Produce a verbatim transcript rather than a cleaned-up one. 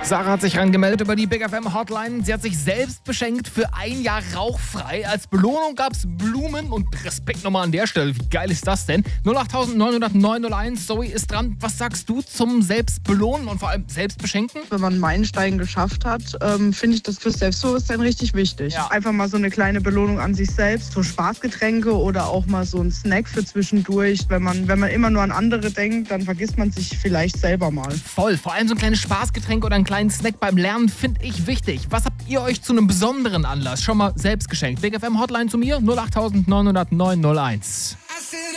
Sarah hat sich rangemeldet über die Big F M Hotline. Sie hat sich selbst beschenkt für ein Jahr rauchfrei. Als Belohnung gab es Blumen und Respekt nochmal an der Stelle. Wie geil ist das denn? null acht neun null null neun null eins. Zoe ist dran. Was sagst du zum Selbstbelohnen und vor allem Selbstbeschenken? Wenn man einen Meilenstein geschafft hat, ähm, finde ich das fürs Selbstbewusstsein richtig wichtig. Ja. Einfach mal so eine kleine Belohnung an sich selbst, so Spaßgetränke oder auch mal so ein Snack für zwischendurch. Wenn man, wenn man immer nur an andere denkt, dann vergisst man sich vielleicht selber mal. Voll. Vor allem so ein kleines Spaßgetränk oder ein kleinen Snack beim Lernen finde ich wichtig. Was habt ihr euch zu einem besonderen Anlass schon mal selbst geschenkt? Big F M Hotline zu mir null acht neun null null neun null eins.